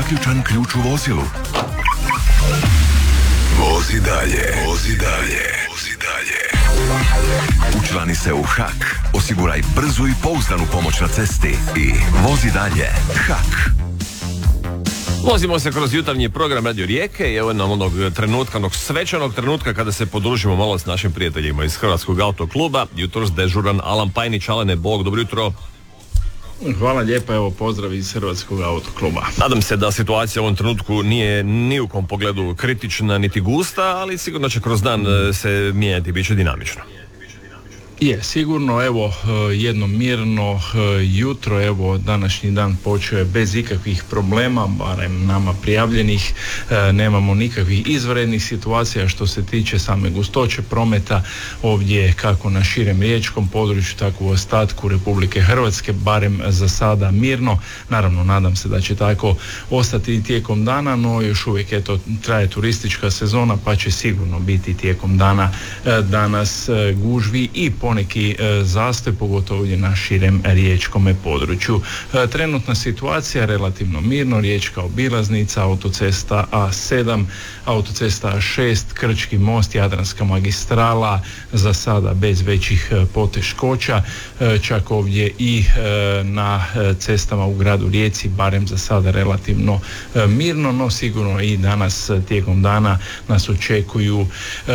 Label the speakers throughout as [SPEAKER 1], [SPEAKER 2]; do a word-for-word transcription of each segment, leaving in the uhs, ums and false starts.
[SPEAKER 1] zaključan ključ u vozilu? Vozi dalje, vozi dalje, vozi dalje. Učlani se u H A K, osiguraj brzu i pouzdanu pomoć na cesti i vozi dalje. H A K.
[SPEAKER 2] Vozimo se kroz jutarnji program Radio Rijeke i evo nam onog trenutka, onog svečanog trenutka kada se podružimo malo s našim prijateljima iz Hrvatskog autokluba. Jutros dežuran Alan Pajnić. Alane, Bog, dobro jutro.
[SPEAKER 3] Hvala lijepa, evo pozdrav iz Hrvatskog autokluba.
[SPEAKER 2] Nadam se da situacija u ovom trenutku nije ni u kom pogledu kritična niti gusta, ali sigurno će kroz dan se mijenjati i bit će dinamično.
[SPEAKER 3] Je, sigurno, evo, jedno mirno jutro, evo, današnji dan počeo je bez ikakvih problema, barem nama prijavljenih, nemamo nikakvih izvanrednih situacija što se tiče same gustoće prometa ovdje kako na širem riječkom području, tako u ostatku Republike Hrvatske, barem za sada mirno. Naravno, nadam se da će tako ostati i tijekom dana, no još uvijek, eto, traje turistička sezona, pa će sigurno biti tijekom dana danas gužvi i poneki e, zastoj, pogotovo ovdje na širem riječkome području. E, trenutna situacija relativno mirno, riječka obilaznica, autocesta A sedam, autocesta A šest, Krčki most, Jadranska magistrala, za sada bez većih e, poteškoća, e, čak ovdje i e, na e, cestama u gradu Rijeci, barem za sada relativno e, mirno, no sigurno i danas e, tijekom dana nas očekuju e,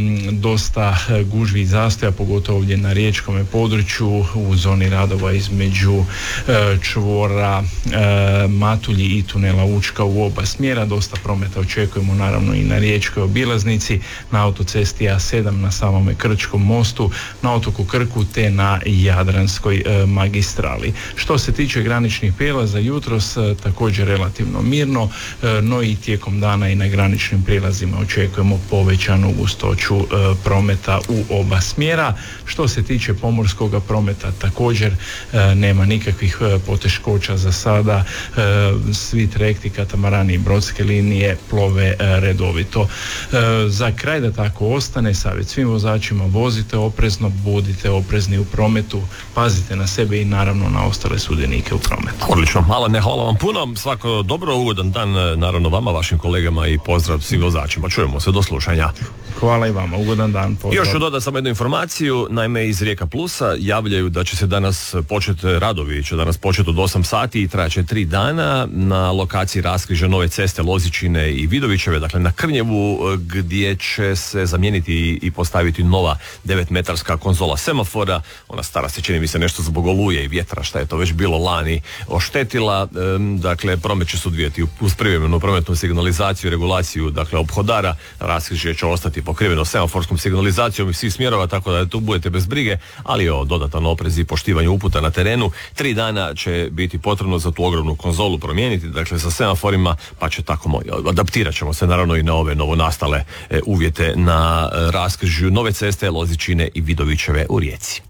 [SPEAKER 3] dosta e, gužvi i zastoja, pogotovo ovdje na riječkom području u zoni radova između e, čvora e, Matulji i tunela Učka u oba smjera. Dosta prometa očekujemo naravno i na riječkoj obilaznici, na autocesti A sedam, na samome Krčkom mostu, na otoku Krku te na Jadranskoj e, magistrali. Što se tiče graničnih prijelaza, jutros e, također relativno mirno, e, no i tijekom dana i na graničnim prijelazima očekujemo povećanu gustoću e, prometa u oba smjera. Što se tiče pomorskog prometa, također e, nema nikakvih e, poteškoća za sada. E, svi trajekti, katamarani i brodske linije plove e, redovito. E, za kraj da tako ostane, savjet svim vozačima: vozite oprezno, budite oprezni u prometu, pazite na sebe i naravno na ostale sudionike u prometu.
[SPEAKER 2] Odlično, hvala, ne, hvala vam puno, svako dobro, ugodan dan naravno vama, vašim kolegama i pozdrav svim vozačima. Čujemo se, do slušanja.
[SPEAKER 3] Hvala i vama, ugodan dan, pozdrav.
[SPEAKER 2] Još ću dodati samo jednu informaciju, naime iz Rijeka Plusa javljaju da će se danas početi radovi, će danas početi od osam sati i trajaće tri dana na lokaciji raskrižja nove ceste Lozičine i Vidovićeve, dakle na Krnjevu, gdje će se zamijeniti i postaviti nova devetmetarska konzola semafora. Ona stara se, čini mi se, nešto zbog oluje i vjetra, šta je to već bilo lani, oštetila. Dakle, promet će se odvijati uz privremenu prometnu signalizaciju i regulaciju, dakle ophodara. Raskrižje će ostati pokriveno semaforskom signalizacijom iz svih smjerova, tako da tu budete bez brige, ali o dodatan oprez i poštivanju uputa na terenu. Tri dana će biti potrebno za tu ogromnu konzolu promijeniti, dakle sa semaforima, pa će tako moj, adaptirat ćemo se naravno i na ove novonastale e, uvjete na e, raskrižju nove ceste Lozičine i Vidovićeve u Rijeci.